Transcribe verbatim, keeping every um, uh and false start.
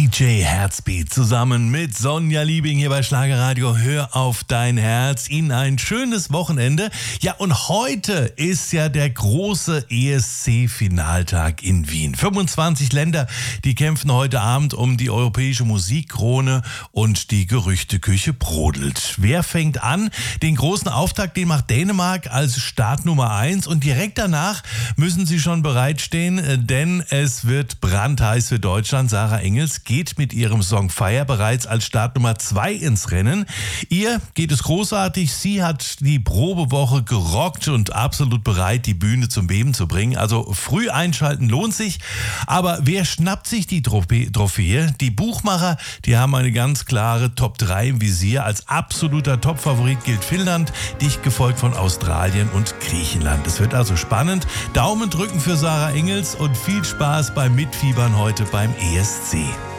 D J Herzbeat zusammen mit Sonja Liebing hier bei Schlagerradio. Hör auf dein Herz. Ihnen ein schönes Wochenende. Ja, und heute ist ja der große E S C-Finaltag in Wien. fünfundzwanzig Länder, die kämpfen heute Abend um die europäische Musikkrone und die Gerüchteküche brodelt. Wer fängt an? Den großen Auftakt, den macht Dänemark als Start Nummer eins und direkt danach müssen sie schon bereitstehen, denn es wird brandheiß für Deutschland. Sarah Engels geht mit ihrem Song Fire bereits als Start Nummer zwei ins Rennen. Ihr geht es großartig. Sie hat die Probewoche gerockt und absolut bereit, die Bühne zum Beben zu bringen. Also früh einschalten lohnt sich. Aber wer schnappt sich die Trophäe? Die Buchmacher, die haben eine ganz klare Top drei im Visier. Als absoluter Topfavorit gilt Finnland, dicht gefolgt von Australien und Griechenland. Es wird also spannend. Daumen drücken für Sarah Engels und viel Spaß beim Mitfiebern heute beim E S C.